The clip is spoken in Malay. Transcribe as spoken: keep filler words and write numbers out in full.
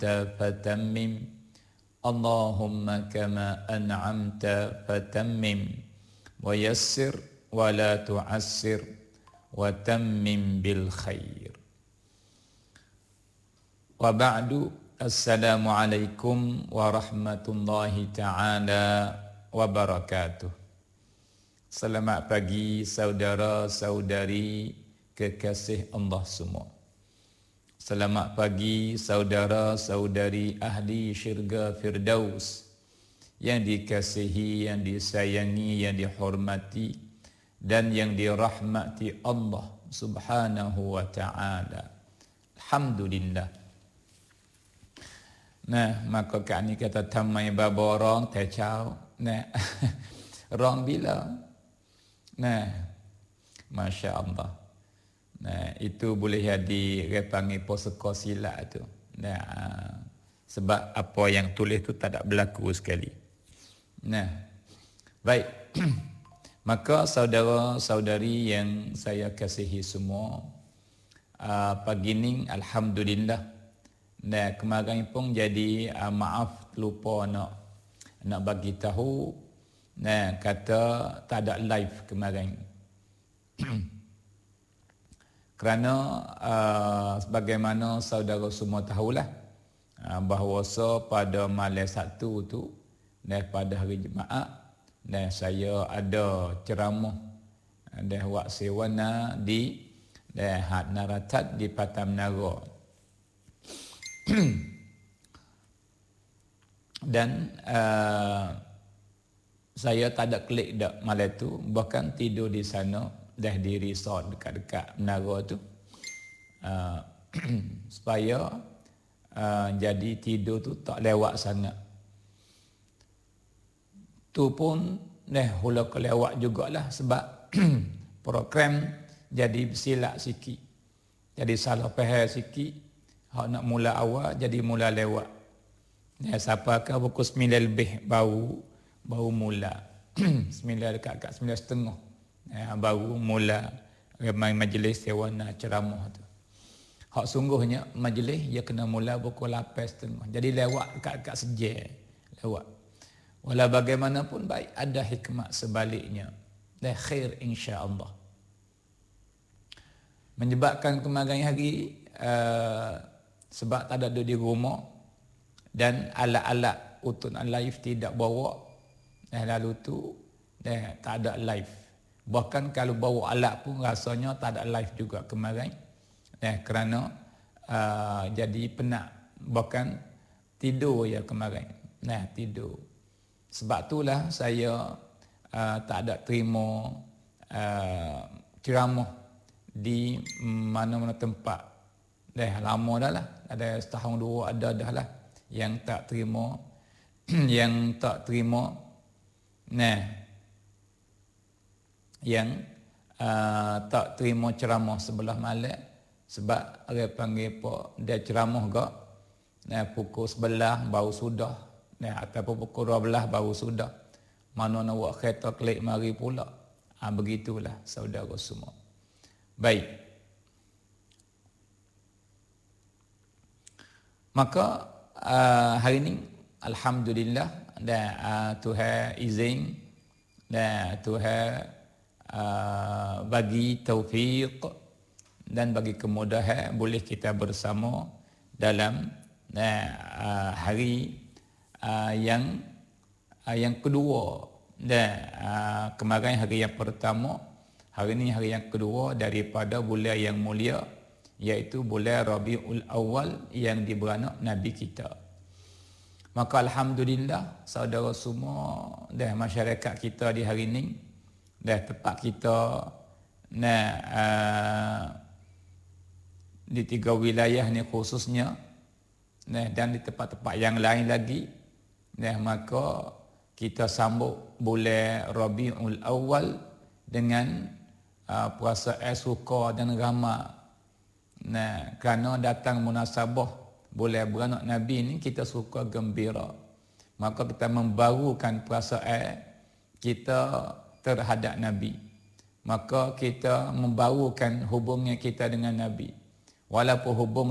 فتمم اللهم كما أنعمت فتمم ويسر ولا تعسر وتمم بالخير. وبعد السلام عليكم ورحمة الله تعالى wabarakatuh. Selamat pagi saudara-saudari kekasih Allah semua. Selamat pagi saudara-saudari ahli syurga Firdaus yang dikasihi, yang disayangi, yang dihormati dan yang dirahmati Allah Subhanahu wa taala. Alhamdulillah. Nah, maka kat ni kata tamai baba orang tecau. Nah, orang bila? Nah, Masya Allah. Nah, itu boleh jadi dia panggil poseko silat tu. Nah, sebab apa yang tulis tu tak ada berlaku sekali. Nah, baik. Maka saudara-saudari yang saya kasihi semua, uh, pagi ni alhamdulillah. Nah, kemarin pun jadi uh, maaf lupa nak nak bagi tahu. Nah, kata tak ada live kemarin. Kerana uh, sebagaimana saudara semua tahulah uh, bahawa so pada malam Sabtu tu dan pada hari Jumaat dan saya ada ceramah dan wak sewana di dan Had Naratat di Patam Menara. Dan uh, saya tak ada klik dak malam tu, bahkan tidur di sana dah di resort dekat-dekat menara tu uh, supaya uh, jadi tidur tu tak lewat sangat. Tu pun dah hula kelewat jugalah sebab program jadi bersilap sikit. Jadi salah faham sikit. Hak nak mula awal jadi mula lewat. Ya, siapa ke pukul sembilan lebih baru baru mula. sembilan dekat kat sembilan setengah. Ya, baru mula ramai majlis sewana ceramah tu. Hak sungguhnya majlis dia kena mula pukul lapan setengah. Jadi lewat dekat-dekat sejam. Lewat. Walau bagaimanapun baik ada hikmat sebaliknya. Dan khair insya-Allah. Menyebabkan kemarin hari uh, sebab tak ada di rumah dan alat-alat untuk live tidak bawa. Dan lalu tu dan tak ada live. Bahkan kalau bawa alat pun rasanya tak ada live juga kemarin. Eh, kerana uh, jadi penat. Bahkan tidur ya kemarin. Nah, tidur. Sebab itulah saya uh, tak ada terima uh, ceramah di mana-mana tempat. Dah lama dah lah. Ada setahun dua ada dah lah. Yang tak terima. yang tak terima. Nah. Yang uh, tak terima ceramah sebelah malam. Sebab dia panggil apa, dia ceramah gak. Nah, pukul sebelah baru sudah. Nah, ataupun pukul dua belas baru sudah. Mana nak buat kereta klik mari pula. Ha, begitulah saudara semua. Baik. Maka uh, hari ini alhamdulillah dan uh, Tuhan izin dan Tuhan uh, bagi taufik dan bagi kemudahan boleh kita bersama dalam uh, hari uh, yang uh, yang kedua dan uh, kemarin hari yang pertama, hari ini hari yang kedua daripada bulan yang mulia iaitu bulan Rabiul Awal yang diberanak Nabi kita. Maka alhamdulillah saudara semua dan masyarakat kita di hari ini dan tempat kita nah uh, di tiga wilayah ni khususnya nah dan di tempat-tempat yang lain lagi nah maka kita sambut bulan Rabiul Awal dengan uh, perasaan suka dan ramai. Nah, kerana datang munasabah bulan beranak Nabi ni kita suka gembira. Maka kita membarukan perasaan kita terhadap Nabi. Maka kita membarukan hubungan kita dengan Nabi. Walaupun hubung